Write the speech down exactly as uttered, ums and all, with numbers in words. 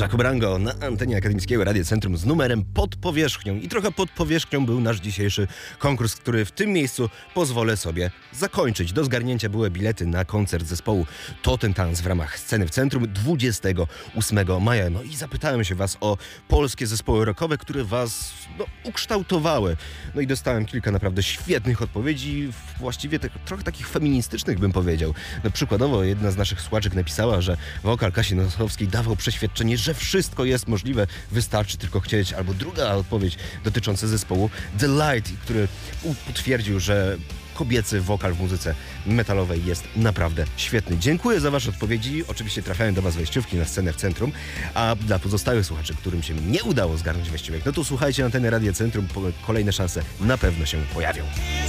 Jacob Rango na antenie Akademickiego Radia Centrum z numerem Pod Powierzchnią. I trochę pod powierzchnią był nasz dzisiejszy konkurs, który w tym miejscu pozwolę sobie zakończyć. Do zgarnięcia były bilety na koncert zespołu Totentanz w ramach Sceny w Centrum dwudziestego ósmego maja. No i zapytałem się was o polskie zespoły rockowe, które was no, ukształtowały. No i dostałem kilka naprawdę świetnych odpowiedzi, właściwie tak, trochę takich feministycznych bym powiedział. No przykładowo jedna z naszych słuchaczek napisała, że wokal Kasi Nosowskiej dawał przeświadczenie, że wszystko jest możliwe, wystarczy tylko chcieć. Albo druga odpowiedź dotycząca zespołu The Light, który potwierdził, że kobiecy wokal w muzyce metalowej jest naprawdę świetny. Dziękuję za wasze odpowiedzi. Oczywiście trafiają do was wejściówki na Scenę w Centrum, a dla pozostałych słuchaczy, którym się nie udało zgarnąć wejściówek, no to słuchajcie anteny Radia Centrum, kolejne szanse na pewno się pojawią.